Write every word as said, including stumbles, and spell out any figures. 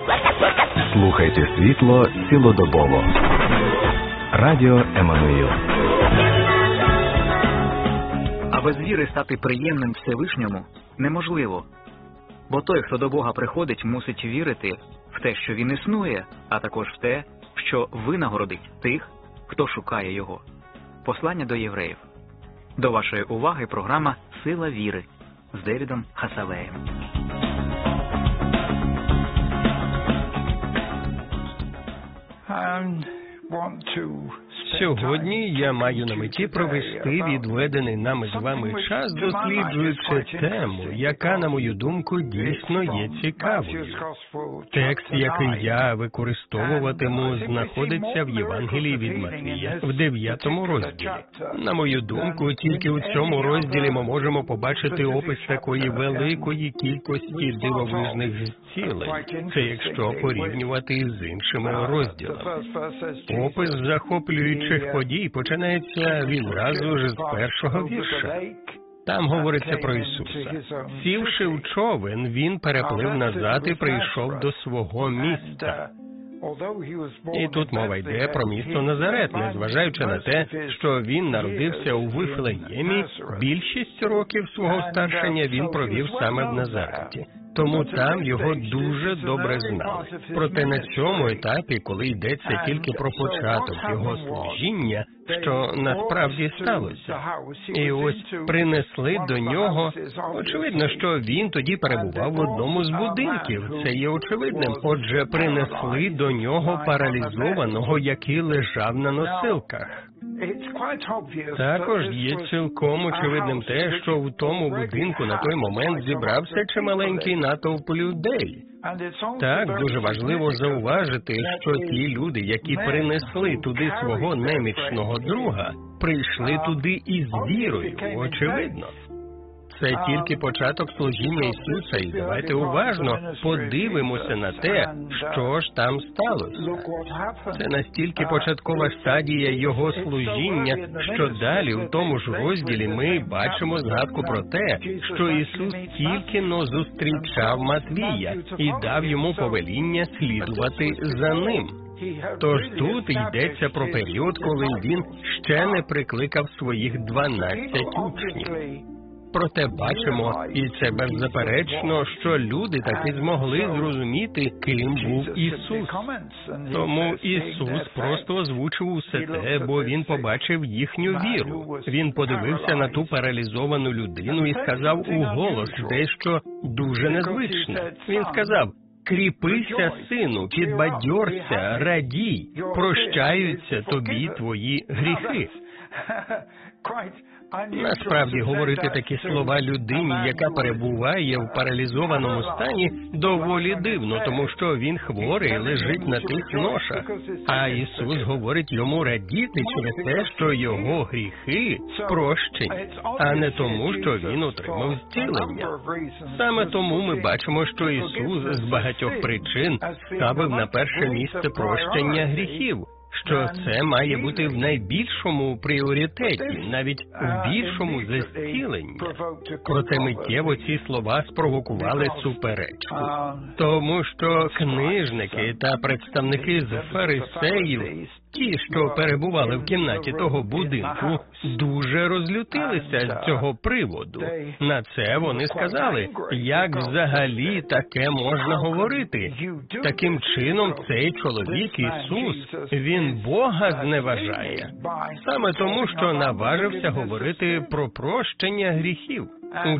Слухайте світло цілодобово. Радіо Еммануїл. А без віри стати приємним Всевишньому неможливо. Бо той, хто до Бога приходить, мусить вірити в те, що Він існує, а також в те, що винагородить тих, хто шукає Його. Послання до євреїв. До вашої уваги програма «Сила віри» з Девідом Хасавеєм. Сьогодні я маю на меті провести відведений нами з вами час, досліджуючи тему, яка, на мою думку, дійсно є цікавою. Текст, який я використовуватиму, знаходиться в Євангелії від Матвія, в дев'ятому розділі. На мою думку, тільки у цьому розділі ми можемо побачити опис такої великої кількості дивовижних зцілень. Це якщо порівнювати з іншими розділами. Опис захоплюючих подій починається відразу ж з першого вірша. Там говориться про Ісуса. Сівши в човен, Він переплив назад і прийшов до свого міста. І тут мова йде про місто Назарет, незважаючи на те, що він народився у Вифлеємі, більшість років свого старшання він провів саме в Назареті. Тому там його дуже добре знали. Проте на цьому етапі, коли йдеться тільки про початок його служіння, що насправді сталося. І ось принесли до нього, очевидно, що він тоді перебував в одному з будинків, це є очевидним. Отже, принесли до нього паралізованого, який лежав на носилках. Також є цілком очевидним те, що в тому будинку на той момент зібрався чималенький натовп людей. Так, дуже важливо зауважити, що ті люди, які принесли туди свого немічного друга, прийшли туди із вірою, очевидно. Це тільки початок служіння Ісуса, і давайте уважно подивимося на те, що ж там сталося. Це настільки початкова стадія Його служіння, що далі, у тому ж розділі, ми бачимо згадку про те, що Ісус тільки-но зустрічав Матвія і дав йому повеління слідувати за ним. Тож тут йдеться про період, коли він ще не прикликав своїх дванадцять учнів. Проте бачимо, і це беззаперечно, що люди таки змогли зрозуміти, ким був Ісус. Тому Ісус просто озвучив усе те, бо Він побачив їхню віру. Він подивився на ту паралізовану людину і сказав у голос дещо дуже незвичне. Він сказав: «Кріпися, сину, підбадьорся, радій, прощаються тобі твої гріхи». Насправді, говорити такі слова людині, яка перебуває в паралізованому стані, доволі дивно, тому що він хворий, лежить на тих ношах. А Ісус говорить йому радіти через те, що його гріхи прощені, а не тому, що він отримав зцілення. Саме тому ми бачимо, що Ісус з багатьох причин ставив на перше місце прощення гріхів, що це має бути в найбільшому пріоритеті, навіть в більшому за зцілення. Проте миттєво ці слова спровокували суперечку. Тому що книжники та представники з фарисеїв, ті, що перебували в кімнаті того будинку, дуже розлютилися з цього приводу. На це вони сказали: як взагалі таке можна говорити? Таким чином цей чоловік Ісус, він Бога зневажає. Саме тому, що наважився говорити про прощення гріхів.